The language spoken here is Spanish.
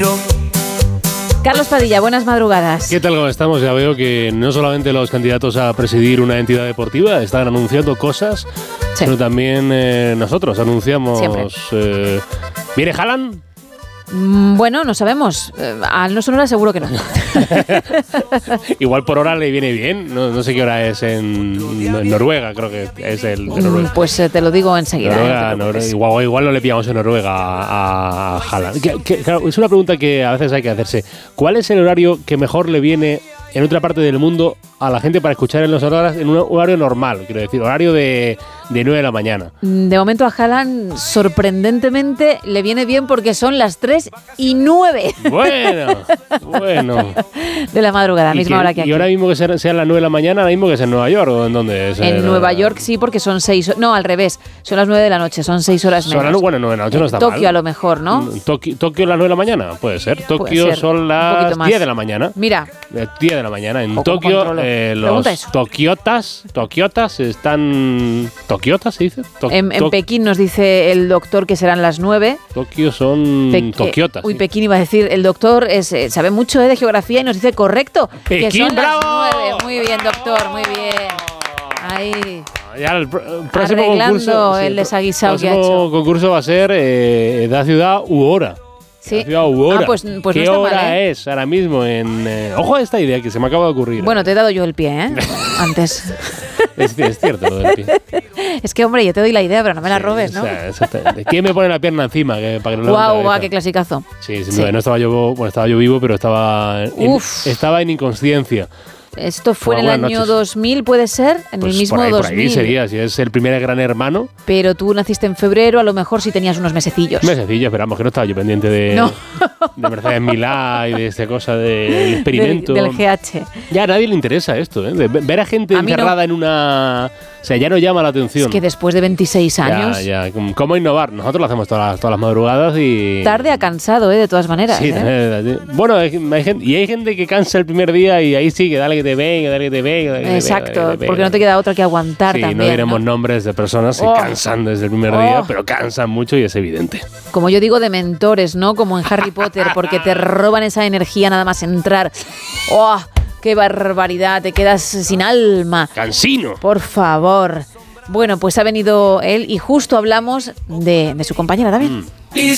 respiro. Carlos Padilla, buenas madrugadas. ¿Qué tal? ¿Cómo estamos? Ya veo que no solamente los candidatos a presidir una entidad deportiva están anunciando cosas, Sí. sino también nosotros anunciamos... ¿Viene Haaland? Bueno, no sabemos. A no sonora seguro que no. Igual por hora le viene bien. No sé qué hora es en Noruega, creo que es el de Noruega. Pues te lo digo enseguida. Noruega, igual no le pillamos en Noruega a Haaland. Claro, es una pregunta que a veces hay que hacerse. ¿Cuál es el horario que mejor le viene en otra parte del mundo a la gente para escuchar en los horas en un horario normal? Quiero decir, horario de 9 de la mañana. De momento a Haaland, sorprendentemente, le viene bien porque son las 3:09. Bueno. De la madrugada, misma hora que aquí. ¿Y ahora mismo que sean las 9 de la mañana, ahora mismo que es en Nueva York o en dónde es? En Nueva York sí, porque son 6... No, al revés. Son las 9 de la noche, son 6 horas menos. Bueno, 9 de la noche no está Tokio mal. a lo mejor, ¿no? ¿Tokio a las 9 de la mañana? Puede ser. Tokio ser, son las 10 de la mañana. Mira. 10 de la mañana. En ¿Cómo Tokio controlo? los tokiotas están... ¿Tokiotas se dice? En Pekín nos dice el doctor que serán las 9. Tokio son tokiotas. Uy, sí. Pekín iba a decir. El doctor sabe mucho de geografía y nos dice correcto. Pekín, que son ¡bravo! las 9. Muy bien, doctor, muy bien. Ahí. Ya el próximo Arreglando concurso, el desaguisado que ha El hecho. próximo concurso va a ser da ciudad u hora. Sí. Da ciudad u hora. Pues no ¿Qué está hora mal, es ahora mismo en... ojo a esta idea que se me acaba de ocurrir. Bueno, te he dado yo el pie, ¿eh? Antes. Es cierto lo del pie. Es que, hombre, yo te doy la idea, pero no me la robes, ¿no? O sea, exactamente. ¿Quién me pone la pierna encima? Para que no Guau, qué clasicazo. Sí, sin duda. No estaba yo vivo, pero estaba en inconsciencia. Esto fue en el año noches. 2000, ¿puede ser? En el mismo por 2000. ahí sería, si es el primer Gran Hermano. Pero tú naciste en febrero, a lo mejor sí tenías unos mesecillos. Mesecillos, esperamos que no estaba yo pendiente de Mercedes Milá y de esta cosa del experimento. Del GH. Ya a nadie le interesa esto, ¿eh? De ver a gente encerrada en una... O sea, ya no llama la atención. Es que después de 26 años... Ya. ¿Cómo innovar? Nosotros lo hacemos todas las madrugadas y... Tarde ha cansado, de todas maneras. Sí, bueno, hay gente que cansa el primer día y ahí sí, que dale que te venga, dale que te venga. Exacto, porque no te queda otra que aguantar también. No diremos nombres de personas que cansan desde el primer día, pero cansan mucho y es evidente. Como yo digo, de mentores, ¿no? Como en Harry Potter, porque te roban esa energía nada más entrar. ¡Oh! ¡Qué barbaridad! Te quedas sin alma. ¡Cansino! Por favor. Bueno, pues ha venido él y justo hablamos de su compañera también.